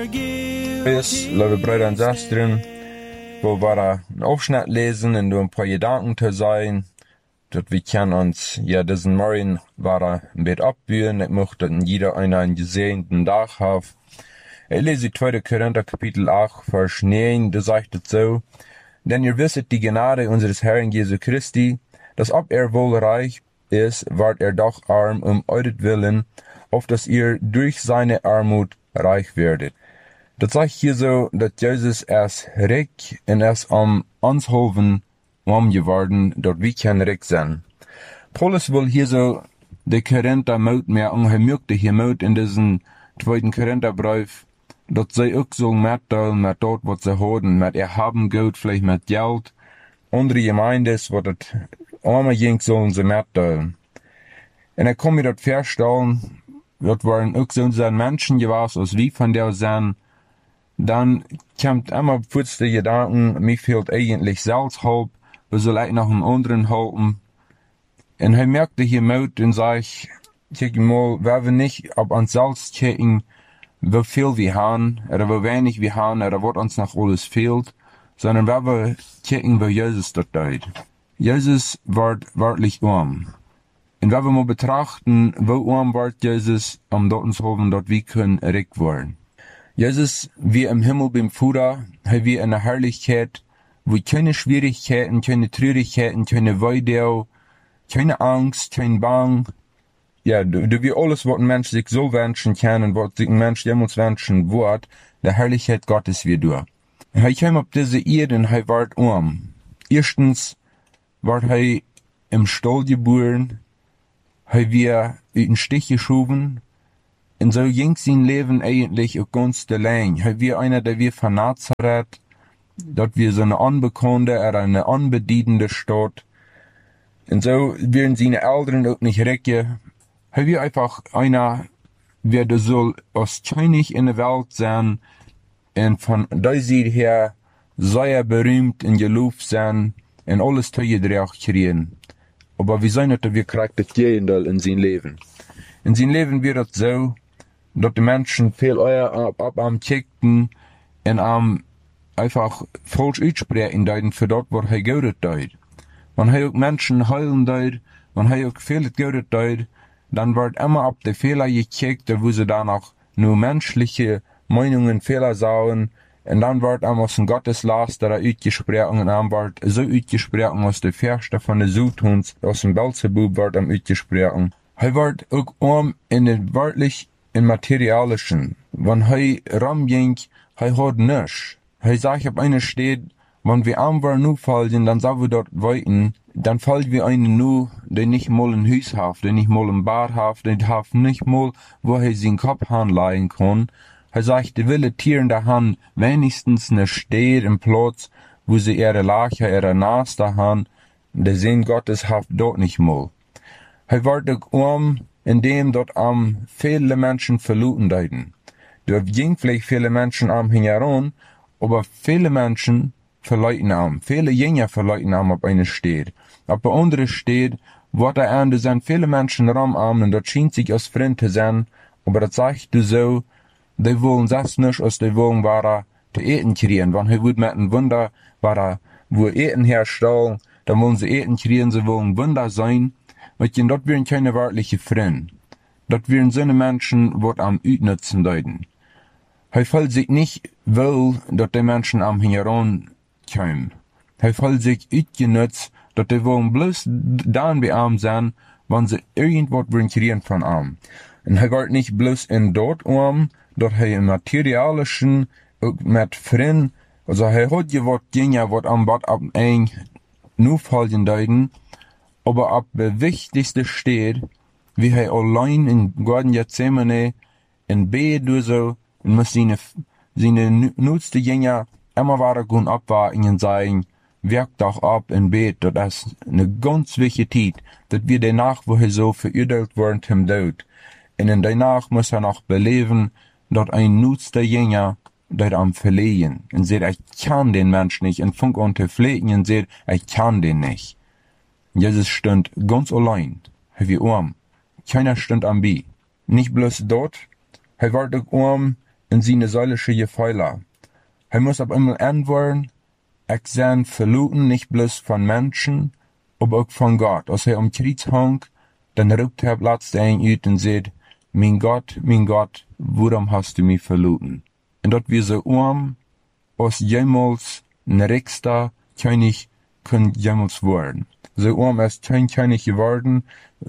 Liebe Brüder und Schwestern, wo wir einen Aufschnitt lesen und ein paar Gedanken zu sein, dass wir können uns diesen Morgen ein Bett abbühen. Ich möchte, dass jeder einen gesegneten Tag haben. Ich lese 2. Korinther Kapitel 8, Vers 9, da sagt es so: Denn ihr wisset die Gnade unseres Herrn Jesu Christi, dass ob er wohl reich ist, ward er doch arm euretwillen, auf dass ihr durch seine Armut reich werdet. Das sagt hier so, dass Jesus erst reich und erst uns hoven geworden, dort wir können reich sein. Paulus will hier so die Korinther Mut mehr unheimlich hier Mut in diesen 2. Korintherbrief, dass sie auch so mit dort, was sie haben, mit ihr haben Geld, vielleicht mit Geld. Andere Gemeindes, wo das arme ging, sollen sie mitteilen. Und er kann mir dort feststellen, dort waren auch so Menschen gewesen, als wie von der sind. Dann kommt immer kurz der Gedanken, mir fehlt eigentlich Salzhalb, wir sollen noch einen anderen halten. Und er merkte hier Mut und sagt, check mal, wenn wir nicht ab ans Salz checken, wie viel wir haben, oder wie wenig wir haben, oder was uns noch alles fehlt, sondern wenn wir checken, wie Jesus dort tut. Jesus wird wörtlich arm. Und wenn wir mal betrachten, wo arm wird Jesus, dort uns hoffen, dort wir können reich werden. Jesus, wie im Himmel beim Vater, haben wir eine Herrlichkeit, wo keine Schwierigkeiten, keine Traurigkeiten, keine Weidau, keine Angst, kein Bang. Ja, du wie alles, was ein Mensch sich so wünschen kann und was sich ein Mensch jemals wünschen wird, der Herrlichkeit Gottes wird durch. Und er kam auf diese Erde und er ward arm. Erstens ward er im Stall geboren, er wir in den Stich geschoben. Und so ging sein Leben eigentlich auch ganz allein. Er war einer, der wir von Nazareth, dort wir so eine unbekannte oder eine unbedienende Stadt. Und so werden seine Eltern auch nicht recken. Er war einfach einer, der soll als König in der Welt sein und von der Seite her sehr berühmt und gelobt sein und alles teugedreht kriegen. Aber wir sehen nicht, wir kriegen das Gegenteil in sein Leben. In sein Leben wird es so, dass die Menschen viel eher ab am kickten und einfach falsch aussprechen deuten für dort, was er Gutes deut. Wenn er auch Menschen heilen deut, wenn er auch viel Gutes deut, dann wird immer ab die Fehler gekickt, wo sie dann auch nur menschliche Meinungen Fehler sahen, und dann wird aus dem Gotteslaster ausgesprochen, und dann wird so ausgesprochen, aus der Färste von der Sutons, aus dem Belzebub wird ausgesprochen. Er wird auch in den wörtlich in materialischen. Wenn er ramging, er hat nichts. Er sagt, ob einer steht, wenn wir arm waren, nu fallen, dann sagen wir dort weiten, dann fallen wir einen nu, der nicht mal ein Haus hat, der nicht mal ein Bad hat, der hat nicht mal, wo er seinen Kopf hinlegen kann. Er sagt, die wilde Tiere in der Hand wenigstens ne steht im Platz, wo sie ihre Lache, ihre Nase haben, der Sinn Gottes hat dort nicht mal. Er wird auch indem dort viele Menschen verloren deuten. Dort ging vielleicht viele Menschen heran, aber viele Menschen verleuten viele Jünger verleuten auf eine Stadt. Auf der andere Stadt, wo der Ende sind viele Menschen und dort schien sich als Freund zu sein, aber das sagt du so, die wollen das nicht, als die wollen zu eten kriegen. Wenn er mit einem Wunder wo Eten herstellen, dann wollen sie Eten kriegen, sie wollen Wunder sein. Und dort werden keine wörtliche Freunde. Dort werden so eine Menschen, die am Utnutzen deuten. Er fühlt sich nicht wohl, dass die Menschen am Heran kommen. Er fühlt sich utgenutzt, dass die wollen bloß dann bei ihm sein, wenn sie irgendwas wollen kriegen von ihm. Und er wird nicht bloß in dort dass er im Materialischen auch mit Freunden, also er hat ja was Dinge, was am Bad ab ein nur fallen deuten, aber ab der wichtigste steht, wie er allein in Garten Gethsemane in Bett oder so, und muss seine nutzte Jünger immer weiter gehen abwarten und sagen, wirkt doch ab in Bett, das ist eine ganz wichtige Zeit, dass wir danach, wo er so verurteilt worden zum Tod. Und danach muss er noch beleben, dass ein nutzter Jünger dort am verlegen. Und seht, ich kann den Mensch nicht, und funk an zu pflegen, und seht, ich kann den nicht. Jesus stand ganz allein, er war arm. Keiner stand am Bi. Nicht bloß dort, er war auch arm in seine säulische Gefäuler. Hij muss op einmal antworten, ik zijn verloren nicht bloß von Menschen, aber auch von Gott. Als hij om Kreuz hang, dann ruft hij op laatste ein uit en zegt, mein Gott, warum hast du mich verloren? Und dat wir so arm, als jemals ein Richter König kann jemals werden. So arm als kein König geworden,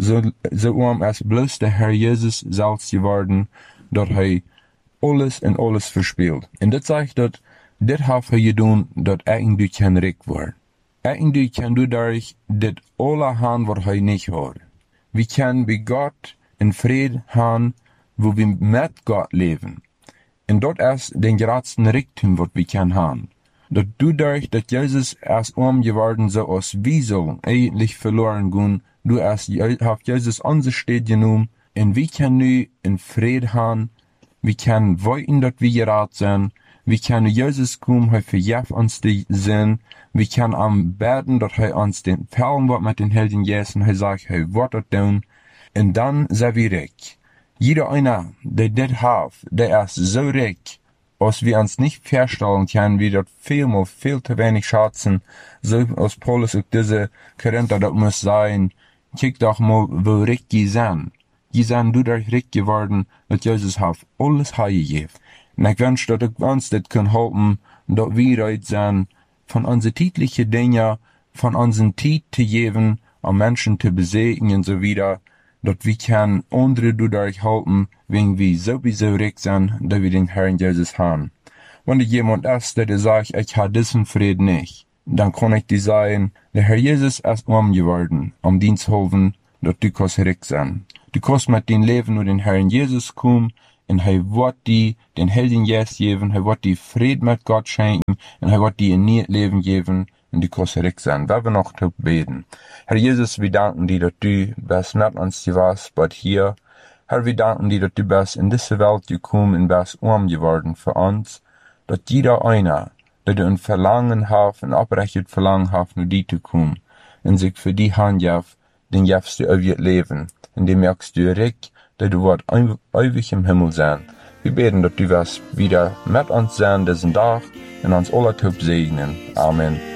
so arm als bloß der Herr Jesus selbst geworden, dat hij alles en alles verspielt. Und dat sagt dat, dit heeft hij gedaan, dat eigenlijk kein Recht wordt. Eigentlich kan du dadurch dit alle haben, wat hij niet hat. Wir können bei Gott in Frieden haben, wo wir mit Gott leben. Und dort ist den geradsten Reichtum, was wir können haben. Dat dadurch, dass Jesus erst arm geworden so als wir sollen eigentlich verloren gehen, du hast Jesus unsere Stadt genommen, und wir können nu in Frieden haben, wir können weiten, dass wir gerad sind, wir können Jesus kommen, hij verjeft uns die Sinn, wir können am beten, dass hij uns den Perlen wird mit den Helden Jesus, hij sagt, hij wird das tun, und dann sind wir reich. Jeder einer, der das hat, der ist so reich, als wir uns nicht vorstellen können, wie das viel zu wenig schätzen, so als Paulus auch diese Korinther, das muss sein, kick doch mal, wo reich die sind. Die sind dadurch reich geworden, dass Jesus hat alles hergegeben. Und ich wünsche, dass ich uns das können helfen, dass wir reich sind, von unseren täglichen Dingen, von unseren Zeit zu geben, um Menschen zu besegnen und so wieder, dass wir können andere dadurch helfen, wenn wir sowieso reich sind, dass wir den Herrn Jesus haben. Wenn jemand ist, der sagt, ich habe diesen Frieden nicht, dann kann ich dir sagen, der Herr Jesus ist arm geworden, um dir zu helfen, dass du kannst reich sein. Du kannst mit deinem Leben nur den Herrn Jesus kommen, und er wird dir den Helden Jesus geben, er wird dir Frieden mit Gott schenken, und er wird dir ein neues Leben geben, und du kannst reich sein. Wir werden noch beten. Herr Jesus, wir danken dir, dass du bist mit uns warst, aber hier. Herr, wir danken dir, dass du bist in diese Welt gekommen und bist arm geworden für uns, dass jeder einer, der du ein Verlangen hat, ein abrechtes Verlangen hat, nur dir zu kommen, und sich für die Hand jaft, den jafst du ewig leben, und dem merkst du reich, dass du wird ewig im Himmel sein. Wir beten, dass du wirst wieder mit uns sein diesen Tag und uns alle segnen. Amen.